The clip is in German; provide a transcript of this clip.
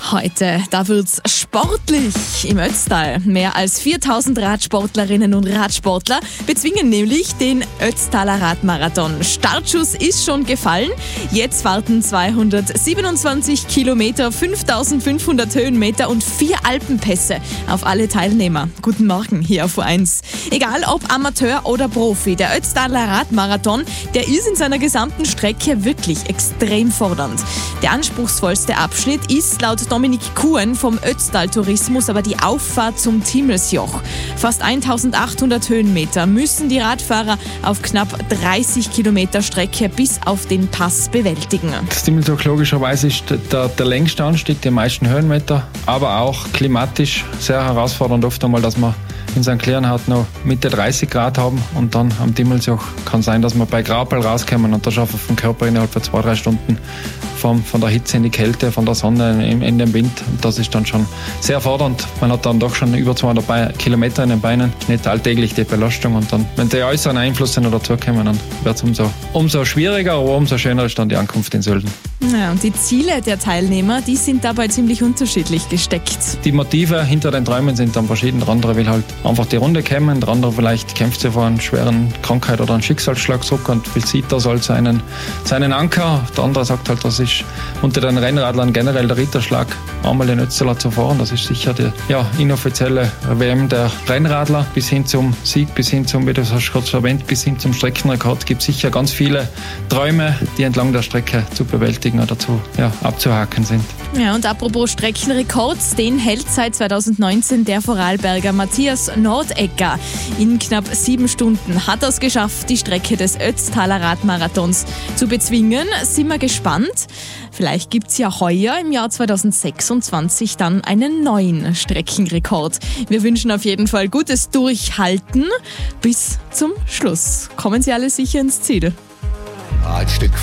Heute, da wird's sportlich im Ötztal. Mehr als 4000 Radsportlerinnen und Radsportler bezwingen nämlich den Ötztaler Radmarathon. Startschuss ist schon gefallen. Jetzt warten 227 Kilometer, 5500 Höhenmeter und 4 Alpenpässe auf alle Teilnehmer. Guten Morgen hier auf U1. Egal ob Amateur oder Profi, der Ötztaler Radmarathon, der ist in seiner gesamten Strecke wirklich extrem fordernd. Der anspruchsvollste Abschnitt ist laut Dominik Kuhn vom Ötztal Tourismus aber die Auffahrt zum Timmelsjoch. Fast 1800 Höhenmeter müssen die Radfahrer auf knapp 30 Kilometer Strecke bis auf den Pass bewältigen. Das Timmelsjoch logischerweise ist der längste Anstieg, die meisten Höhenmeter, aber auch klimatisch sehr herausfordernd. Oft einmal, dass man in St. Leonhard noch Mitte 30 Grad haben und dann am Timmelsjoch kann sein, dass wir bei Grapel rauskommen und da schaffen wir vom Körper innerhalb von 2-3 Stunden von der Hitze in die Kälte, von der Sonne in den Wind. Und das ist dann schon sehr fordernd. Man hat dann doch schon über 200 Kilometer in den Beinen, nicht alltäglich die Belastung. Und dann, wenn die äußeren Einflüsse noch dazukommen, dann wird es umso schwieriger, aber umso schöner ist dann die Ankunft in Sölden. Ja, und die Ziele der Teilnehmer, die sind dabei ziemlich unterschiedlich gesteckt. Die Motive hinter den Träumen sind dann verschieden. Der andere will halt einfach die Runde kommen, der andere vielleicht kämpft sich vor einer schweren Krankheit oder einem Schicksalsschlag zurück und sieht das als seinen Anker. Der andere sagt halt, das ist unter den Rennradlern generell der Ritterschlag, einmal den Ötztaler zu fahren. Das ist sicher die inoffizielle WM der Rennradler. Bis hin zum Sieg, bis hin zum, wie du hast kurz erwähnt, bis hin zum Streckenrekord gibt es sicher ganz viele Träume, die entlang der Strecke zu bewältigen oder abzuhaken sind. Ja, und apropos Streckenrekords, den hält seit 2019 der Vorarlberger Matthias Nordegger. In knapp 7 Stunden hat er es geschafft, die Strecke des Ötztaler Radmarathons zu bezwingen. Sind wir gespannt. Vielleicht gibt es ja heuer im Jahr 2026 dann einen neuen Streckenrekord. Wir wünschen auf jeden Fall gutes Durchhalten bis zum Schluss. Kommen Sie alle sicher ins Ziel. Ein Stück